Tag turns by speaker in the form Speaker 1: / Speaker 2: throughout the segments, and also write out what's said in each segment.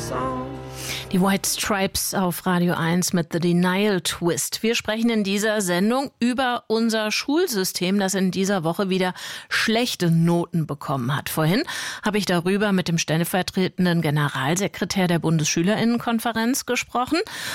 Speaker 1: Die White Stripes auf Radio 1 mit The Denial Twist. Wir sprechen in dieser Sendung über unser Schulsystem, das in dieser Woche wieder schlechte Noten bekommen hat. Vorhin habe ich darüber mit dem stellvertretenden Generalsekretär der Bundesschülerinnenkonferenz gesprochen.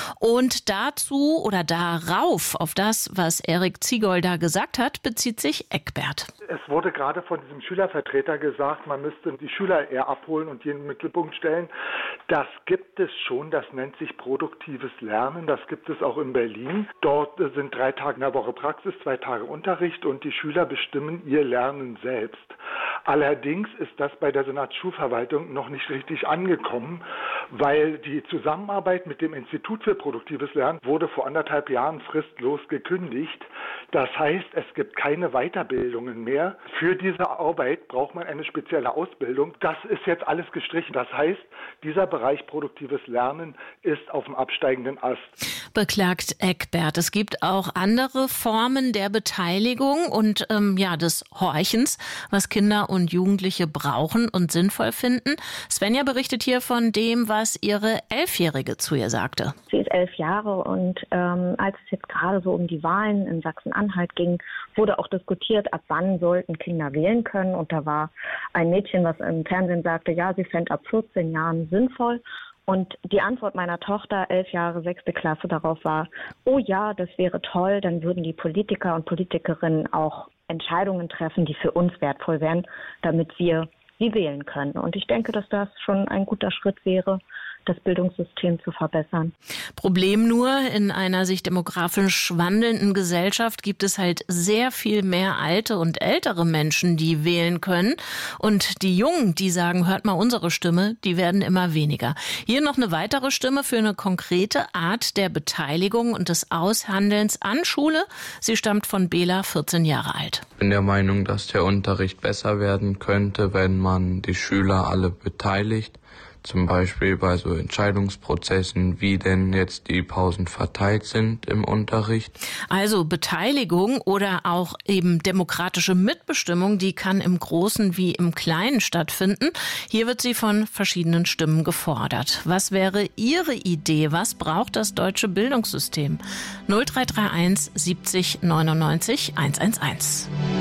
Speaker 1: Und dazu oder darauf, auf das, was Erik Ziegold da gesagt hat, bezieht sich Eckbert.
Speaker 2: Es wurde gerade von diesem Schülervertreter gesagt, man müsste die Schüler eher abholen und die in den Mittelpunkt stellen. Das gibt es schon, das nennt sich produktives Lernen, das gibt es auch in Berlin. Dort sind 3 Tage in der Woche Praxis, 2 Tage Unterricht und die Schüler bestimmen ihr Lernen selbst. Allerdings ist das bei der Senatsschulverwaltung noch nicht richtig angekommen, weil die Zusammenarbeit mit dem Institut für produktives Lernen wurde vor 1,5 Jahren fristlos gekündigt. Das heißt, es gibt keine Weiterbildungen mehr. Für diese Arbeit braucht man eine spezielle Ausbildung. Das ist jetzt alles gestrichen. Das heißt, dieser Bereich produktives Lernen ist auf dem absteigenden Ast.
Speaker 1: Beklagt Eckbert. Es gibt auch andere Formen der Beteiligung und des Horchens, was Kinder und Jugendliche brauchen und sinnvoll finden. Svenja berichtet hier von dem, was ihre 11-Jährige zu ihr sagte.
Speaker 3: Sie ist 11 Jahre und als es jetzt gerade so um die Wahlen in Sachsen-Anhalt ging, wurde auch diskutiert, ab wann sollten Kinder wählen können. Und da war ein Mädchen, was im Fernsehen sagte, ja, sie fände ab 14 Jahren sinnvoll. Und die Antwort meiner Tochter, 11 Jahre, 6. Klasse, darauf war, oh ja, das wäre toll, dann würden die Politiker und Politikerinnen auch Entscheidungen treffen, die für uns wertvoll wären, damit wir sie wählen können. Und ich denke, dass das schon ein guter Schritt wäre, das Bildungssystem zu verbessern.
Speaker 1: Problem nur, in einer sich demografisch wandelnden Gesellschaft gibt es halt sehr viel mehr alte und ältere Menschen, die wählen können. Und die Jungen, die sagen, hört mal unsere Stimme, die werden immer weniger. Hier noch eine weitere Stimme für eine konkrete Art der Beteiligung und des Aushandelns an Schule. Sie stammt von Bela, 14 Jahre alt.
Speaker 4: Ich bin der Meinung, dass der Unterricht besser werden könnte, wenn man die Schüler alle beteiligt. Zum Beispiel bei so Entscheidungsprozessen, wie denn jetzt die Pausen verteilt sind im Unterricht.
Speaker 1: Also Beteiligung oder auch eben demokratische Mitbestimmung, die kann im Großen wie im Kleinen stattfinden. Hier wird sie von verschiedenen Stimmen gefordert. Was wäre Ihre Idee? Was braucht das deutsche Bildungssystem? 0331 70 99 111.